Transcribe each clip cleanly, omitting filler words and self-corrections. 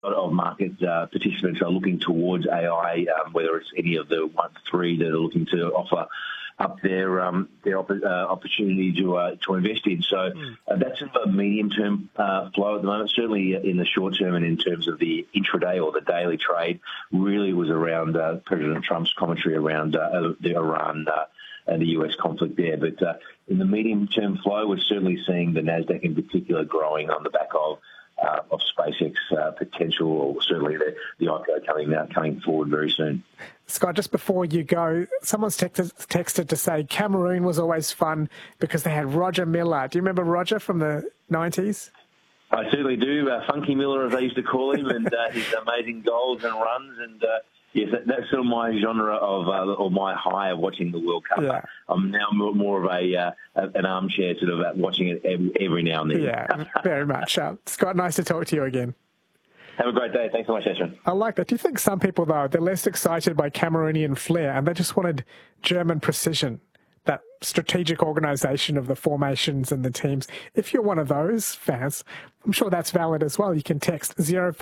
lot of market participants are looking towards AI, whether it's any of the 1 to 3 that are looking to offer up their opportunity to invest in. So that's a medium-term flow at the moment. Certainly in the short term and in terms of the intraday or the daily trade, really was around President Trump's commentary around the Iran and the US conflict there. But in the medium-term flow, we're certainly seeing the Nasdaq in particular growing on the back of SpaceX potential, or certainly the IPO coming forward very soon. Scott, just before you go, someone's texted to say Cameroon was always fun because they had Roger Miller. Do you remember Roger from the 90s? I certainly do. Funky Miller, as they used to call him, and his amazing goals and runs. And yes, that's sort of my genre of, or my high of watching the World Cup. Yeah. I'm now more of an armchair sort of watching it every now and then. Yeah, very much. Scott, nice to talk to you again. Have a great day. Thanks so much, Ashwin. I like that. Do you think some people, though, they're less excited by Cameroonian flair and they just wanted German precision, that strategic organisation of the formations and the teams? If you're one of those fans, I'm sure that's valid as well. You can text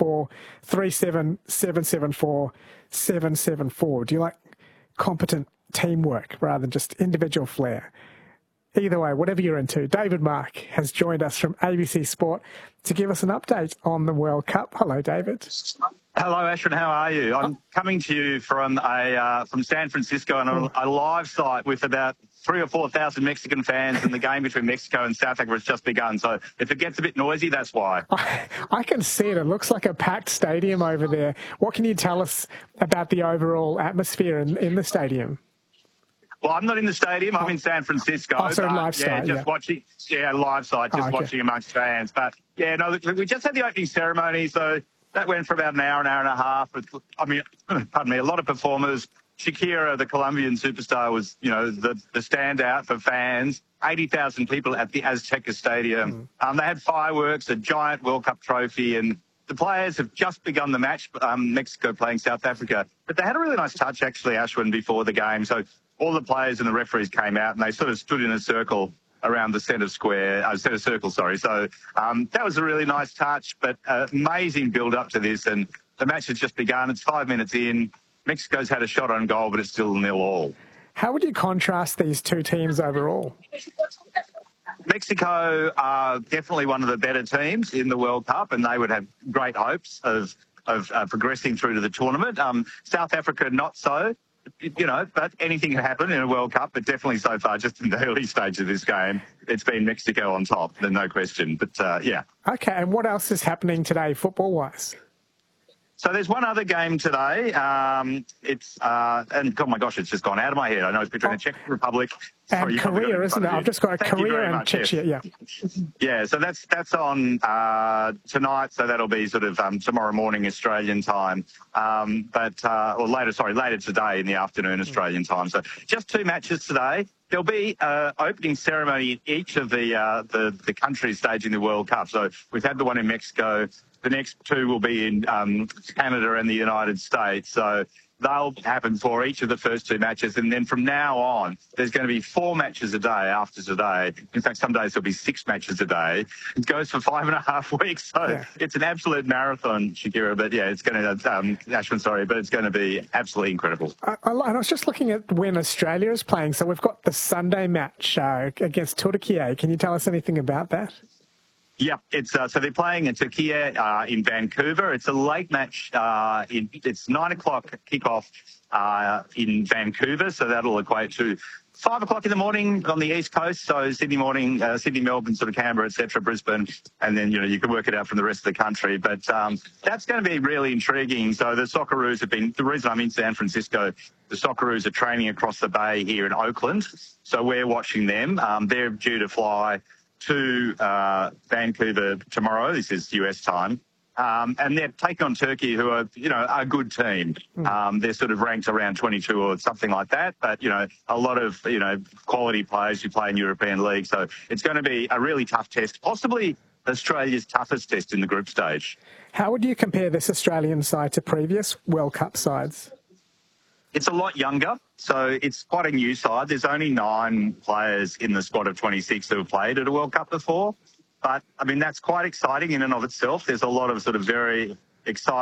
0437 774 774. Do you like competent teamwork rather than just individual flair? Either way, whatever you're into, David Mark has joined us from ABC Sport to give us an update on the World Cup. Hello, David. Hello, Ashwin. How are you? I'm coming to you from San Francisco on a live site with about 3,000 or 4,000 Mexican fans, and the game between Mexico and South Africa has just begun. So if it gets a bit noisy, that's why. I can see it. It looks like a packed stadium over there. What can you tell us about the overall atmosphere in the stadium? Well, I'm not in the stadium. I'm in San Francisco. Oh, so live site, watching. Yeah, live site, just watching amongst fans. But yeah, no, we just had the opening ceremony, so that went for about an hour and a half. With, pardon me, a lot of performers. Shakira, the Colombian superstar, was, the standout for fans. 80,000 people at the Azteca Stadium. They had fireworks, a giant World Cup trophy, and the players have just begun the match, Mexico playing South Africa. But they had a really nice touch, actually, Ashwin, before the game. So all the players and the referees came out and they sort of stood in a circle around the centre circle. So that was a really nice touch, but amazing build-up to this. And the match has just begun. It's 5 minutes in. Mexico's had a shot on goal, but it's still 0-0. How would you contrast these two teams overall? Mexico are definitely one of the better teams in the World Cup, and they would have great hopes of progressing through to the tournament. South Africa, not so. But anything can happen in a World Cup, but definitely so far, just in the early stage of this game, it's been Mexico on top, no question. But, yeah. Okay, and what else is happening today, football-wise? So there's one other game today. And oh my gosh, it's just gone out of my head. I know it's between the Czech Republic and Korea, isn't it? I've just got Korea and Czechia. Yeah. Yeah. So that's on tonight. So that'll be sort of tomorrow morning Australian time. Or later today in the afternoon Australian time. So just 2 matches today. There'll be opening ceremony in each of the countries staging the World Cup. So we've had the one in Mexico. The next 2 will be in Canada and the United States. So they'll happen for each of the first 2 matches. And then from now on, there's going to be 4 matches a day after today. In fact, some days there'll be 6 matches a day. It goes for 5.5 weeks. So It's an absolute marathon, Shakira. But yeah, it's going to, Ashwin, sorry, but it's going to be absolutely incredible. I was just looking at when Australia is playing. So we've got the Sunday match against Turkey. Can you tell us anything about that? Yeah, it's so they're playing in Turkey in Vancouver. It's a late match. It's 9 o'clock kickoff in Vancouver, so that'll equate to 5 o'clock in the morning on the East Coast. So Sydney morning, Sydney, Melbourne, sort of Canberra, etc., Brisbane, and then you can work it out from the rest of the country. But that's going to be really intriguing. So the Socceroos have been. The reason I'm in San Francisco, the Socceroos are training across the bay here in Oakland. So we're watching them. They're due to fly to Vancouver tomorrow. This is US time. And they're taking on Turkey, who are, a good team. They're sort of ranked around 22 or something like that. But, a lot of, quality players who play in European League. So it's going to be a really tough test, possibly Australia's toughest test in the group stage. How would you compare this Australian side to previous World Cup sides? It's a lot younger, so it's quite a new side. There's only 9 players in the squad of 26 who have played at a World Cup before. But, that's quite exciting in and of itself. There's a lot of sort of very excited.